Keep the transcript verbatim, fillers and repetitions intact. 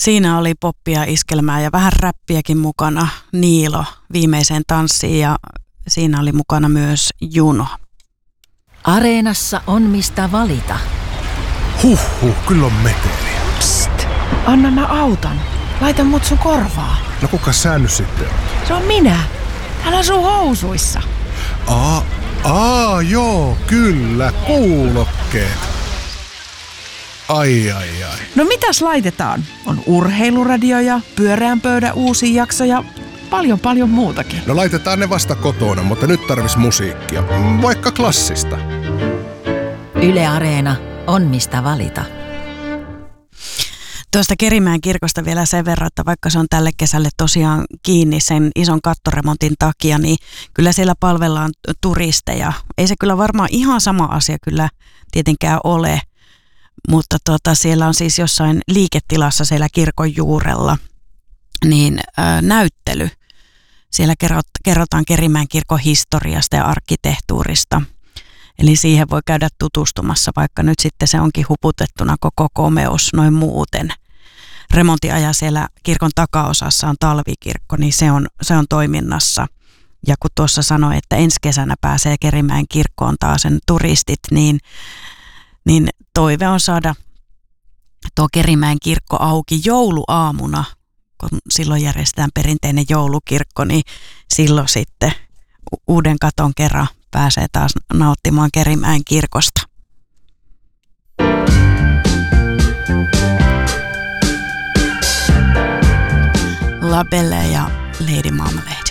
Siinä oli poppia, iskelmää ja vähän räppiäkin mukana. Niilo viimeiseen tanssiin ja siinä oli mukana myös Juno. Areenassa on mistä valita. Huhhuh, kyllä on meteliä. Psst, anna mä autan. Laita mut sun korvaa. No kuka sä nyt sitten oot? Se on minä. Täällä on sun housuissa. Aa, aa, joo, kyllä, kuulokkeet. Ai, ai, ai. No mitäs laitetaan? On urheiluradio ja pyöreän pöydän uusi jakso ja paljon paljon muutakin. No laitetaan ne vasta kotona, mutta nyt tarvis musiikkia. Vaikka klassista. Yle Areena on mistä valita. Tuosta Kerimäen kirkosta vielä sen verran, että vaikka se on tälle kesälle tosiaan kiinni sen ison kattoremontin takia, niin kyllä siellä palvellaan turisteja. Ei se kyllä varmaan ihan sama asia kyllä tietenkään ole, mutta tota, siellä on siis jossain liiketilassa siellä kirkon juurella niin ää, näyttely. Siellä kerrotaan Kerimäen kirkon historiasta ja arkkitehtuurista. Eli siihen voi käydä tutustumassa, vaikka nyt sitten se onkin huputettuna koko komeus noin muuten. Remontiaja siellä kirkon takaosassa on talvikirkko, niin se on, se on toiminnassa. Ja kun tuossa sanoi, että ensi kesänä pääsee Kerimäen kirkkoon taas sen turistit, niin, niin toive on saada tuo Kerimäen kirkko auki jouluaamuna, kun silloin järjestetään perinteinen joulukirkko, niin silloin sitten uuden katon kerran pääsee taas nauttimaan Kerimäen kirkosta. La Belle ja Lady Marmalade.